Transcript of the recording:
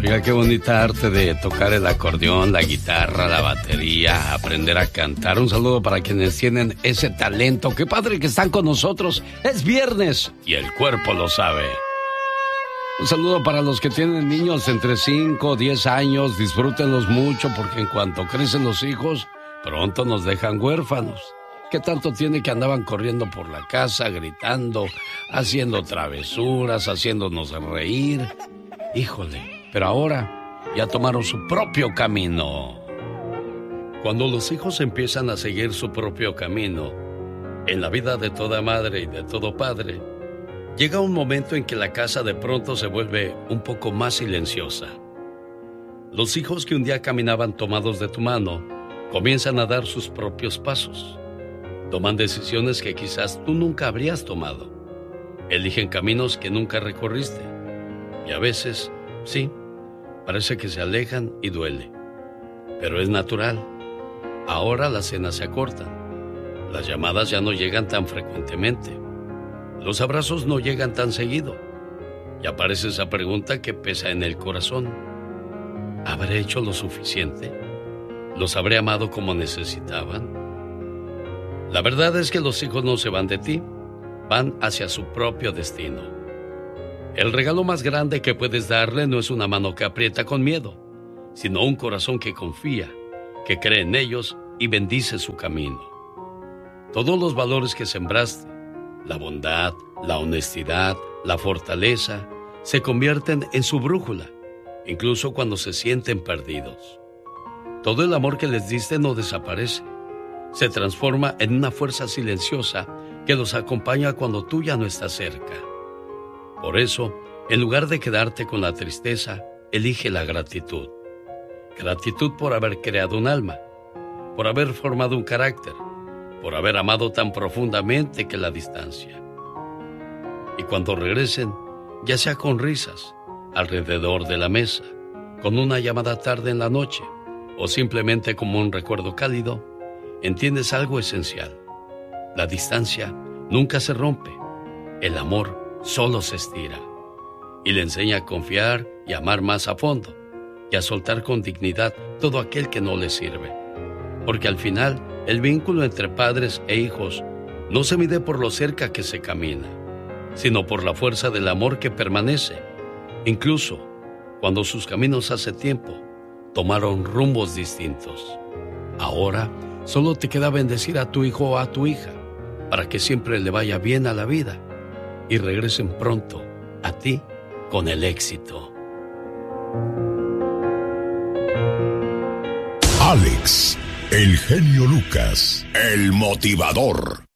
Oiga, qué bonita arte de tocar el acordeón, la guitarra, la batería, aprender a cantar. Un saludo para quienes tienen ese talento. Qué padre que están con nosotros. Es viernes y el cuerpo lo sabe. Un saludo para los que tienen niños entre 5 o 10 años. Disfrútenlos mucho porque en cuanto crecen los hijos, pronto nos dejan huérfanos. ¿Qué tanto tiene que andaban corriendo por la casa, gritando, haciendo travesuras, haciéndonos reír? Híjole. Pero ahora ya tomaron su propio camino. Cuando los hijos empiezan a seguir su propio camino, en la vida de toda madre y de todo padre, llega un momento en que la casa de pronto se vuelve un poco más silenciosa. Los hijos que un día caminaban tomados de tu mano, comienzan a dar sus propios pasos. Toman decisiones que quizás tú nunca habrías tomado. Eligen caminos que nunca recorriste. Y a veces, sí, parece que se alejan y duele. Pero es natural. Ahora las cenas se acortan. Las llamadas ya no llegan tan frecuentemente. Los abrazos no llegan tan seguido. Y aparece esa pregunta que pesa en el corazón. ¿Habré hecho lo suficiente? ¿Los habré amado como necesitaban? La verdad es que los hijos no se van de ti. Van hacia su propio destino. El regalo más grande que puedes darle no es una mano que aprieta con miedo, sino un corazón que confía, que cree en ellos y bendice su camino. Todos los valores que sembraste, la bondad, la honestidad, la fortaleza, se convierten en su brújula, incluso cuando se sienten perdidos. Todo el amor que les diste no desaparece, se transforma en una fuerza silenciosa que los acompaña cuando tú ya no estás cerca. Por eso, en lugar de quedarte con la tristeza, elige la gratitud. Gratitud por haber creado un alma, por haber formado un carácter, por haber amado tan profundamente que la distancia. Y cuando regresen, ya sea con risas, alrededor de la mesa, con una llamada tarde en la noche, o simplemente como un recuerdo cálido, entiendes algo esencial. La distancia nunca se rompe. El amor solo se estira y le enseña a confiar y amar más a fondo y a soltar con dignidad todo aquel que no le sirve. Porque al final, el vínculo entre padres e hijos no se mide por lo cerca que se camina, sino por la fuerza del amor que permanece, incluso cuando sus caminos hace tiempo tomaron rumbos distintos. Ahora solo te queda bendecir a tu hijo o a tu hija para que siempre le vaya bien a la vida y regresen pronto a ti con el éxito. Alex, el genio Lucas, el motivador.